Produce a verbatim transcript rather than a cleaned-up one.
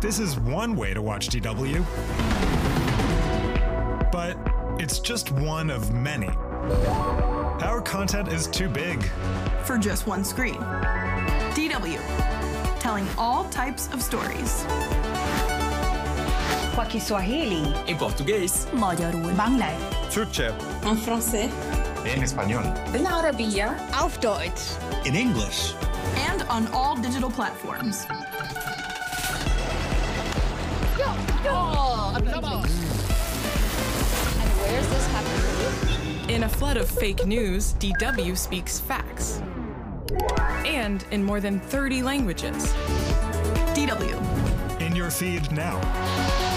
This is one way to watch D W. But it's just one of many. Our content is too big for just one screen. D W, telling all types of stories. Kwa Kiswahili. En portugués. Magyarul. Bangla. Türkçe. En français. En español. بالعربية. Auf Deutsch. In English. And on all digital platforms. Go, go! And where's this happening? In a flood of fake news, D W speaks facts. And in more than thirty languages. D W. in your feed now.